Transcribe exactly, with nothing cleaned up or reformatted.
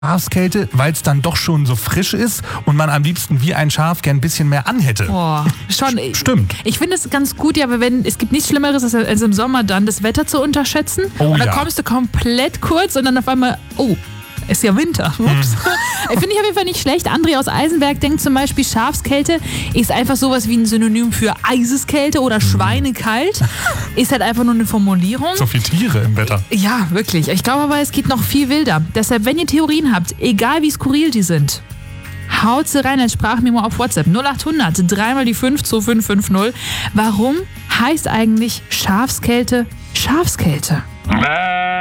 Schafskälte, weil es dann doch schon so frisch ist und man am liebsten wie ein Schaf gern ein bisschen mehr anhätte. Boah, schon. Stimmt. Ich finde es ganz gut, ja, aber wenn, es gibt nichts Schlimmeres, als, als im Sommer dann das Wetter zu unterschätzen. Oh, und dann ja. kommst du komplett kurz und dann auf einmal, oh, ist ja Winter. Ups. Hm. Finde ich auf jeden Fall nicht schlecht. André aus Eisenberg denkt zum Beispiel, Schafskälte ist einfach sowas wie ein Synonym für Eiseskälte oder hm. schweinekalt. Ist halt einfach nur eine Formulierung. So viele Tiere im Wetter. Ja, wirklich. Ich glaube aber, es geht noch viel wilder. Deshalb, wenn ihr Theorien habt, egal wie skurril die sind, haut sie rein als Sprachmemo auf WhatsApp null acht hundert drei mal die fünf zwei fünf fünf null. Warum heißt eigentlich Schafskälte Schafskälte?